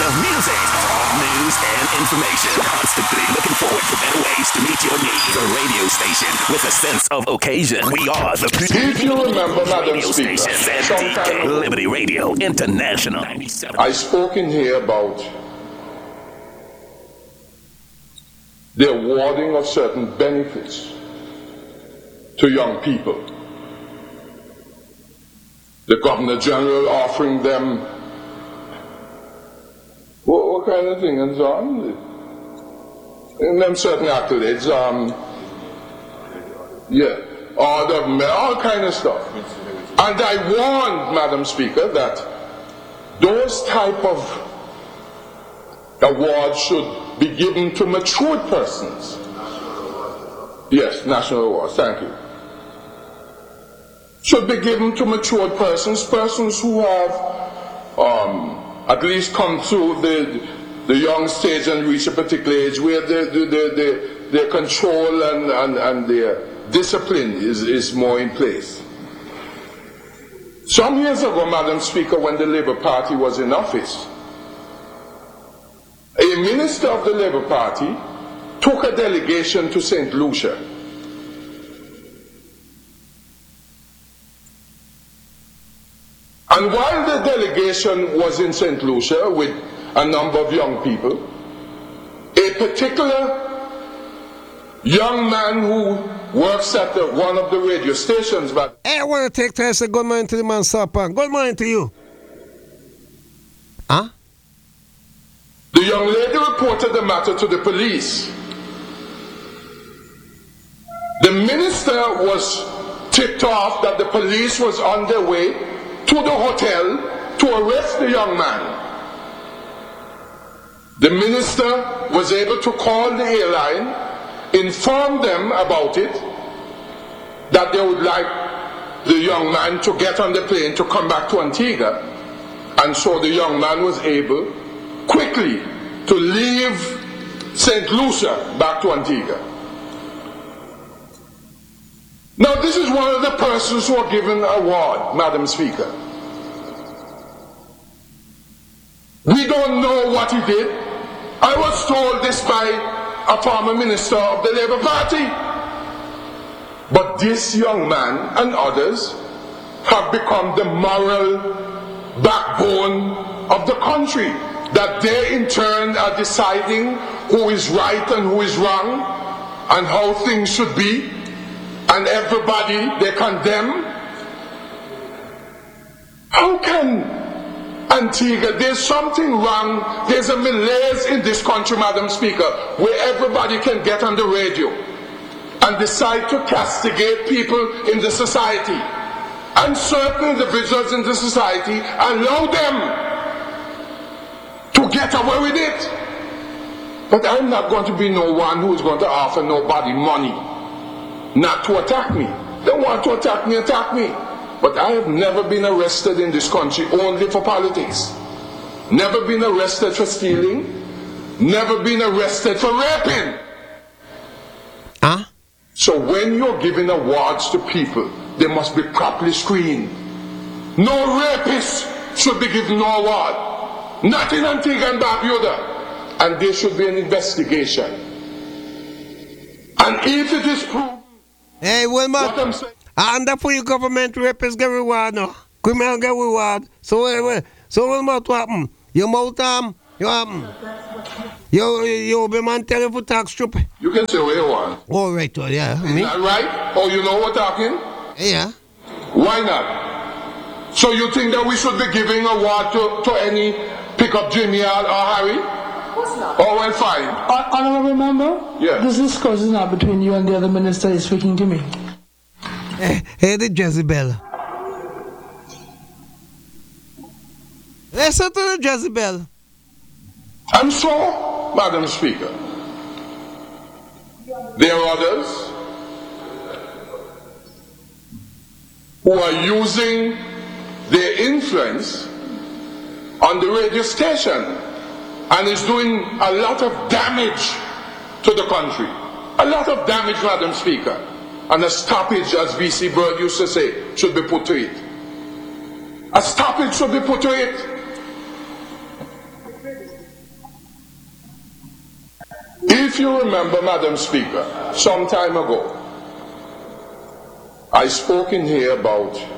of music, news, and information. Constantly looking forward to better ways to meet your needs. A radio station with a sense of occasion. We are the If you remember, Madam radio Speaker, station, DK Liberty Radio International. I spoke in here about the awarding of certain benefits to young people. The Governor General offering them what kind of thing and so on? And them certain accolades, all kind of stuff. And I warned, Madam Speaker, that those type of awards should be given to matured persons. Yes, national awards, thank you. Should be given to matured persons who have at least come through the young stage and reach a particular age where their control and their discipline is more in place. Some years ago, Madam Speaker, when the Labour Party was in office, a minister of the Labour Party took a delegation to St. Lucia. And while the delegation was in St. Lucia with a number of young people, a particular young man who works at one of the radio stations. But hey, I want to take time to say good morning to the man, Sapa. Good morning to you. Huh? The young lady reported the matter to the police. The minister was tipped off that the police was on their way to the hotel to arrest the young man. The minister was able to call the airline, inform them about it, that they would like the young man to get on the plane to come back to Antigua, and so the young man was able quickly to leave St. Lucia back to Antigua. Now this is one of the persons who are given an award, Madam Speaker. We don't know what he did. I was told this by a former minister of the Labour Party. But this young man and others have become the moral backbone of the country, that they in turn are deciding who is right and who is wrong and how things should be, and everybody they condemn. How can Antigua, there's something wrong, there's a malaise in this country, Madam Speaker, where everybody can get on the radio and decide to castigate people in the society, and certain individuals in the society allow them to get away with it. But I'm not going to be no one who is going to offer nobody money not to attack me. They want to attack me, attack me. But I have never been arrested in this country only for politics. Never been arrested for stealing. Never been arrested for raping. Huh? So when you're giving awards to people, they must be properly screened. No rapist should be given no award. Not in Antigua and Barbuda. And there should be an investigation. And if it is proven, hey, Wilma, what I'm saying, and for your government rapists get reward now. Criminal get reward. So Wilma, what happen? Your mouth you be man tell you for tax strip. you can say what you want. Oh, right, yeah. Is that right? Oh, you know what talking? Yeah. Why not? So you think that we should be giving a award to any pickup Jimmy or Harry? Of course not. Oh, well, fine. Honorable member? Yeah. This discourse is not between you and the other minister is speaking to me. Hey, the Jezebel. Listen to the Jezebel. And so, Madam Speaker, there are others who are using their influence on the radio station and is doing a lot of damage to the country. A lot of damage, Madam Speaker. And a stoppage, as V.C. Bird used to say, should be put to it. A stoppage should be put to it. If you remember, Madam Speaker, some time ago, I spoke in here about